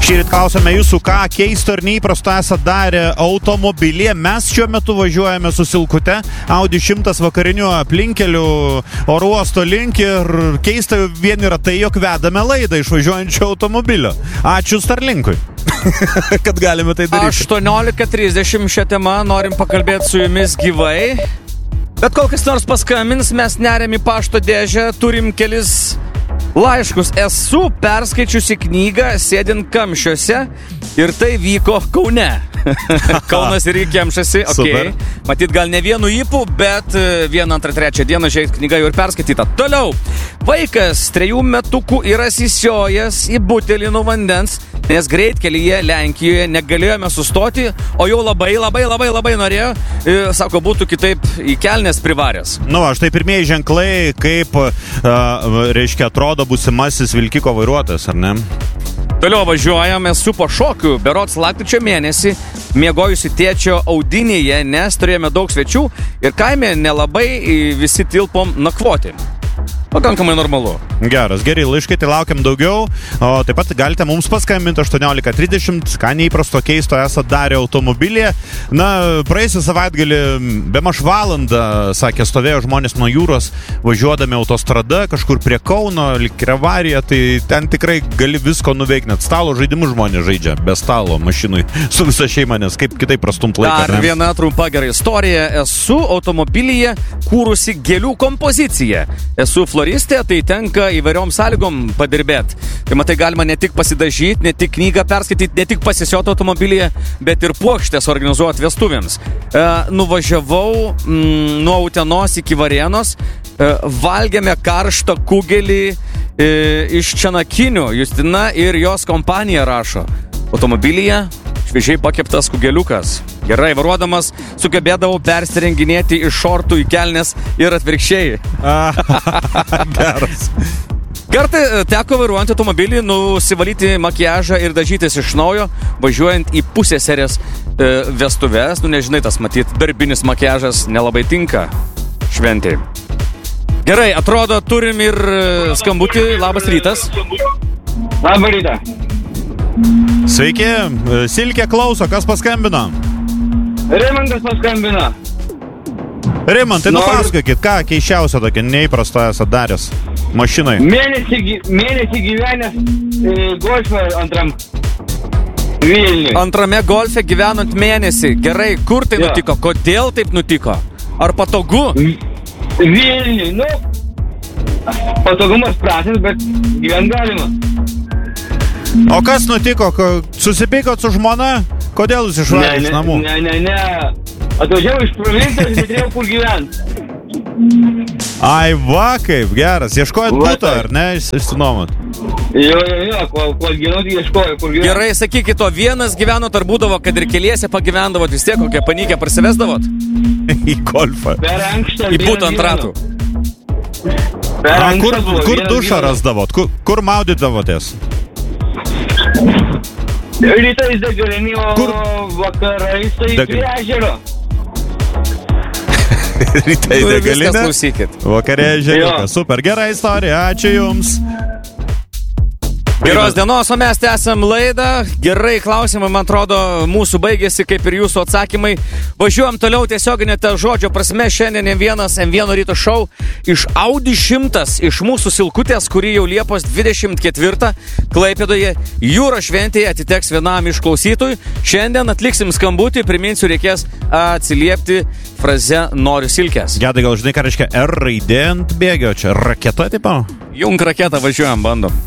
Šįryt klausome jūsų, ką keisto ir neįprasto esate darę automobilyje. Mes šiuo metu važiuojame su Silkute, Audi 100 vakariniu aplinkeliu oro uosto link ir keista vien yra tai, jog vedame laidą iš važiuojančio automobilio. Ačiū Starlinkui, kad galime tai daryti. 18:30 šią temą norim pakalbėti su jumis gyvai. Bet kol kas nors paskambins, mes neriam į pašto dėžę, turim kelis laiškus. Esu perskaičiusi knygą sėdint kamščiuose ir tai vyko Kaune. Kaunas irgi kemšasi, okei. Matyt, gal ne vienu įpų, bet 1, 2, 3 dieną žiūrėk, knyga jau ir perskaityta. Toliau, vaikas 3 metukų yra įsisiojęs į butelį nuo vandens, nes greitkelyje Lenkijoje negalėjome sustoti, o jau labai norėjo, sako, būtų kitaip į kelnes privaręs. Štai pirmieji ženklai, kaip, reiškia, atrodo būsimasis vilkiko vairuotojas, ar ne? Toliau važiuojam, esu po šokių, berods lapkričio mėnesį, miegojusi tėčio audinėje, nes turėjome daug svečių ir kaime nelabai visi tilpom nakvoti. Pakankamai normalu. Geras, geri laiškai, tai laukiam daugiau. O taip pat galite mums paskambinti 18:30, ką neįprasto keisto esate darę automobilyje. Praėjusią savaitgalį bemaž valandą, sakė, stovėjo žmonės nuo jūros, važiuodami autostrada, kažkur prie Kauno, lyg ir avarija, tai ten tikrai gali visko nuveikti, net stalo žaidimus žmonės žaidžia, be stalo mašinui, su visa šeima, nes kaip kitaip prastumt laiką. Dar viena trumpa gera istorija. Esu automobilyje kūrusi gėlių kompoziciją. Esu floristė, tai tenka įvairiom sąlygom padirbėti. Tai matai, galima ne tik pasidažyti, ne tik knygą perskaityti, ne tik pasisioti automobilyje, bet ir puokštės organizuoti vestuvėms. Nuvažiavau nuo Utenos iki Varėnos, valgėme karštą kugelį iš Čenakinių. Justina ir jos kompanija rašo. Automobilyje šviežiai pakeptas kugeliukas. Gerai, varuodamas sugebėdavau persirenginėti iš šortų į kelnes ir atvirkščiai. Geras. Kartą teko vairuojant automobilį, nusivalyti makiažą ir dažytis iš naujo, važiuojant į pusseserės vestuves. Nežinai, tas matyt, darbinis makiažas nelabai tinka šventėj. Gerai, atrodo, turim ir skambutį. Labas rytas. Labą rytą. Sveiki, Silkė klauso, kas paskambino? Rimantas paskambino. Rimantai, nupasakokit, ką keiščiausio tokio neįprasto esate daręs mašinai? Mėnesį gyvenęs golfą antram Vilniui. Antrame golfe gyvenant mėnesį. Gerai, kur tai nutiko? Kodėl taip nutiko? Ar patogu? Vilniui, patogumas prastas, bet gyvent galima. O kas nutiko? Susipykot su žmona? Kodėl jūs išvarėt iš namų? Ne. Atvažiavau iš provincijos ir neturėjau kur gyventi. Ai, va, kaip geras. Ieškojot būto, ar ne? Išsinuomot. Jo, kol gyvenot, ieškojau kur gyventi. Gerai, sakykit, o vienas gyvenot ar būdavo, kad ir keliese pagyvendavot, vis tiek kokią panikę prasivesdavot? Į golfą. Per ankštą. Į būtą ant ratų. Kur dušą rasdavot? Kur maudydavotės? Rytais degalinį, o vakarais tai prie ežero. Rytai degalinė, viskas klausykit. Vakarė ežeriukas. Super, gera istorija, ačiū jums. Geros dienos, o mes tęsiam laidą. Gerai, klausimai, man atrodo, mūsų baigėsi, kaip ir jūsų atsakymai. Važiuojam toliau tiesioginė ta žodžio prasme. Šiandien M1 ryto šou iš Audi 100, iš mūsų Silkutės, kuri jau Liepos 24 Klaipėdoje jūro šventėje atiteks vienam iš klausytojų. Šiandien atliksim skambutį, priminsiu, reikės atsiliepti fraze noriu silkės. Gedai, gal žinai, ką reiškia R raidė ant bėgio? Čia raketa, tipo? Jung raketą važiuojam, bandom.